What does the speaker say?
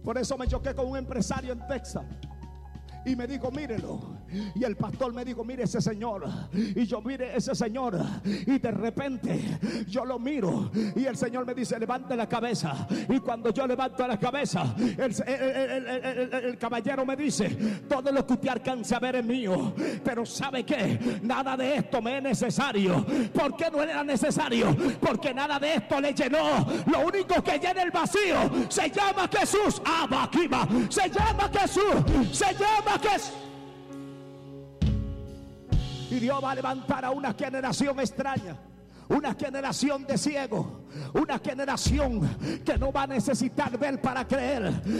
Por eso me choqué con un empresario en Texas y me dijo, mírelo. Y el pastor me dijo, mire ese señor. Y yo mire ese señor. Y de repente yo lo miro y el Señor me dice, levante la cabeza. Y cuando yo levanto la cabeza, el caballero me dice, todo lo que usted alcance a ver es mío. Pero ¿sabe qué? Nada de esto me es necesario. ¿Por qué no era necesario? Porque nada de esto le llenó. Lo único que llena el vacío se llama Jesús. Abaquiba. Se llama Jesús. Se llama Jesús. Y Dios va a levantar a una generación extraña, una generación de ciegos, una generación que no va a necesitar ver para creer,